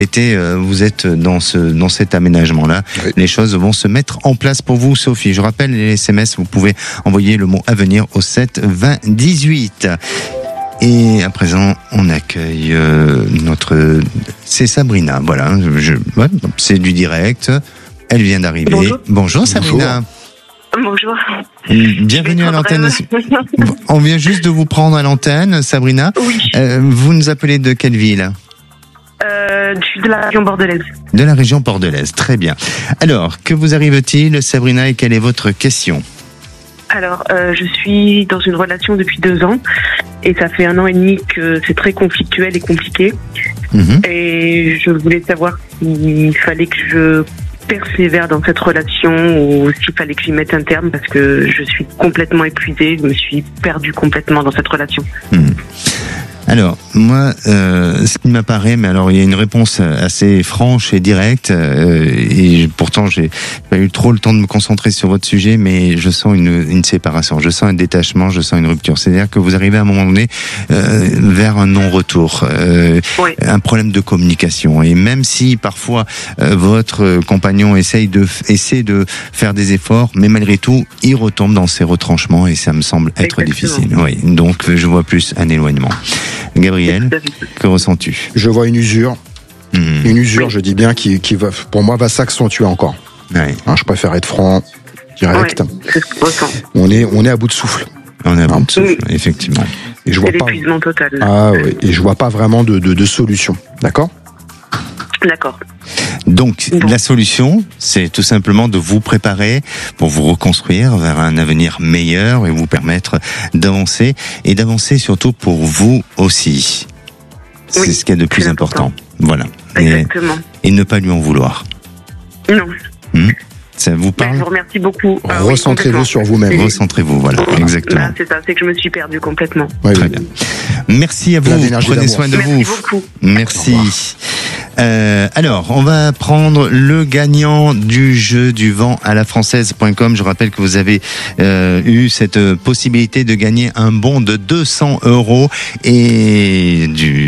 vous êtes dans cet aménagement-là. Oui. Les choses vont se mettre en place pour vous, Sophie. Je rappelle les SMS, vous pouvez envoyer le mot avenir au 7 20 18. Et à présent, on accueille c'est Sabrina. Voilà, c'est du direct. Elle vient d'arriver. Bonjour Sabrina. Bonjour. Bienvenue à l'antenne. On vient juste de vous prendre à l'antenne, Sabrina. Oui. Vous nous appelez de quelle ville ? Je suis de la région bordelaise. De la région bordelaise, très bien. Alors, que vous arrive-t-il, Sabrina, et quelle est votre question ? Alors, je suis dans une relation depuis 2 ans et ça fait 1 an et demi que c'est très conflictuel et compliqué. Et je voulais savoir s'il fallait que je persévère dans cette relation ou s'il fallait que j'y mette un terme parce que je suis complètement épuisée, je me suis perdue complètement dans cette relation. Alors, moi, ce qui m'apparaît, mais alors il y a une réponse assez franche et directe, et pourtant j'ai pas eu trop le temps de me concentrer sur votre sujet, mais je sens une séparation, je sens un détachement, je sens une rupture. C'est-à-dire que vous arrivez à un moment donné vers un non-retour, Oui. un problème de communication. Et même si parfois votre compagnon essaie de faire des efforts, mais malgré tout, il retombe dans ses retranchements et ça me semble être Exactement. difficile. Oui, donc je vois plus un éloignement. Gabriel, que ressens-tu ? Je vois une usure. Une usure, je dis bien, qui va, pour moi, va s'accentuer encore. Ouais. Je préfère être franc, direct. Ouais, c'est ce que je ressens. On est à bout de souffle. On est à bout de souffle, Oui. effectivement. Et je C'est vois pas. l'épuisement total. Ah oui. Et je vois pas vraiment de solution. D'accord ? D'accord. Donc, Bon. la solution, c'est tout simplement de vous préparer pour vous reconstruire vers un avenir meilleur et vous permettre d'avancer et d'avancer surtout pour vous aussi. C'est Oui, ce qui est de plus c'est important. Voilà. Exactement. Et ne pas lui en vouloir. Non. Ça vous Ben, je parle ? vous remercie beaucoup. Ah oui, Recentrez-vous complètement. sur vous-même. Recentrez-vous, voilà, exactement. Là, c'est ça, c'est que je me suis perdue complètement. Ouais, Très oui. bien. Merci à Plein vous. d'énergie, Prenez d'amour. soin de Merci vous. beaucoup. Merci. Au revoir. Alors, on va prendre le gagnant du jeu du vent à la française.com. Je rappelle que vous avez eu cette possibilité de gagner un bon de 200 € et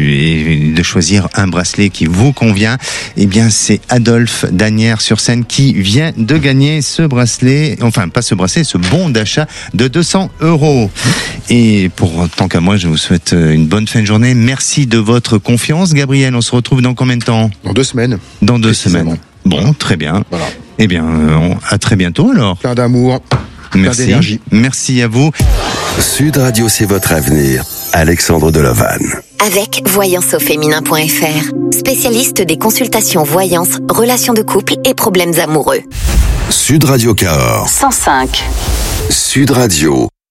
de choisir un bracelet qui vous convient. Eh bien, c'est Adolphe d'Asnières-sur-Seine qui vient de gagner ce bracelet, enfin pas ce bracelet, ce bon d'achat de 200 €. Et tant qu'à moi, je vous souhaite une bonne fin de journée. Merci de votre confiance. Gabriel, on se retrouve dans combien de temps ? Dans 2 semaines. Dans 2 Précisément. semaines. Bon, très bien. Voilà. Eh bien, à très bientôt alors. Plein d'amour. Merci. d'énergie. Merci à vous. Sud Radio, c'est votre avenir. Alexandre Delovan. Avec voyanceauféminin.fr, spécialiste des consultations voyance, relations de couple et problèmes amoureux. Sud Radio Cahors. 105. Sud Radio.